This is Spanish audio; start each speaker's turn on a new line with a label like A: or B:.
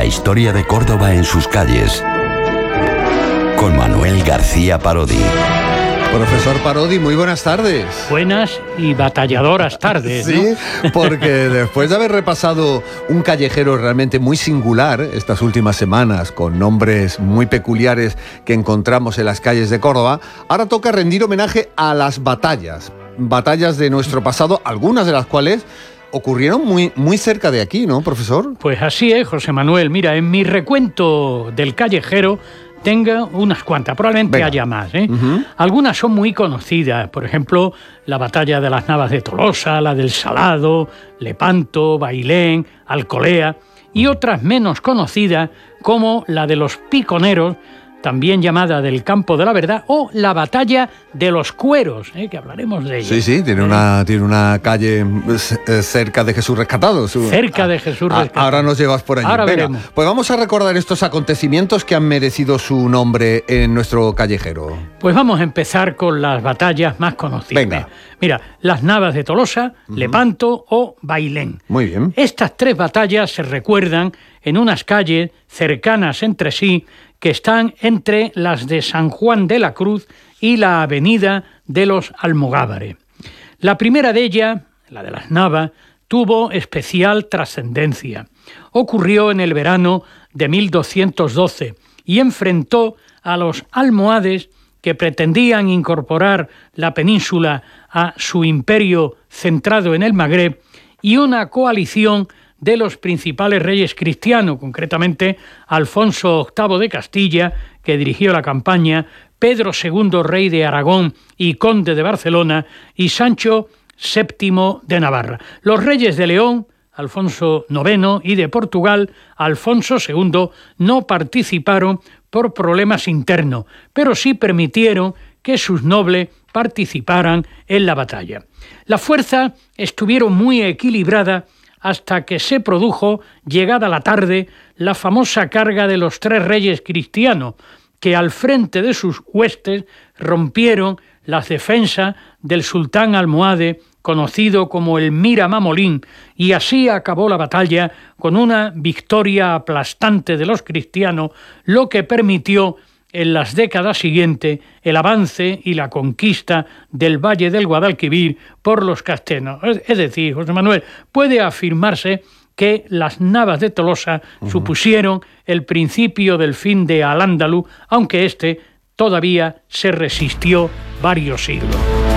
A: La historia de Córdoba en sus calles, con Manuel García Parodi.
B: Profesor Parodi, muy buenas tardes.
C: Buenas y batalladoras tardes, ¿no?
B: Sí, porque después de haber repasado un callejero realmente muy singular estas últimas semanas, con nombres muy peculiares que encontramos en las calles de Córdoba, ahora toca rendir homenaje a las batallas de nuestro pasado, algunas de las cuales ocurrieron muy cerca de aquí, ¿no, profesor?
C: Pues así es, José Manuel. Mira, en mi recuento del callejero tenga unas cuantas, probablemente haya más, ¿eh?
B: Uh-huh.
C: Algunas son muy conocidas, por ejemplo, la batalla de las Navas de Tolosa, la del Salado, Lepanto, Bailén, Alcolea, y otras menos conocidas como la de los Piconeros, también llamada del Campo de la Verdad, o la batalla de los Cueros, que hablaremos de ella.
B: Sí, tiene una calle cerca de Jesús Rescatado.
C: Cerca de Jesús Rescatado.
B: Ahora nos llevas por allí.
C: Ahora veremos.
B: Pues vamos a recordar estos acontecimientos que han merecido su nombre en nuestro callejero.
C: Pues vamos a empezar con las batallas más conocidas.
B: Venga.
C: Mira, las Navas de Tolosa, Lepanto o Bailén.
B: Muy bien.
C: Estas tres batallas se recuerdan en unas calles cercanas entre sí que están entre las de San Juan de la Cruz y la avenida de los Almogávares. La primera de ellas, la de las Navas, tuvo especial trascendencia. Ocurrió en el verano de 1212 y enfrentó a los almohades que pretendían incorporar la península a su imperio centrado en el Magreb y una coalición de los principales reyes cristianos, concretamente Alfonso VIII de Castilla, que dirigió la campaña, Pedro II, rey de Aragón y conde de Barcelona, y Sancho VII de Navarra. Los reyes de León, Alfonso IX, y de Portugal, Alfonso II, no participaron por problemas internos, pero sí permitieron que sus nobles participaran en la batalla. Las fuerzas estuvieron muy equilibradas hasta que se produjo, llegada la tarde, la famosa carga de los tres reyes cristianos, que al frente de sus huestes rompieron las defensas del sultán almohade, conocido como el Miramamolín, y así acabó la batalla con una victoria aplastante de los cristianos, lo que permitió en las décadas siguientes el avance y la conquista del Valle del Guadalquivir por los castellanos. Es decir, José Manuel, puede afirmarse que las Navas de Tolosa supusieron el principio del fin de Al-Ándalus, aunque este todavía se resistió varios siglos.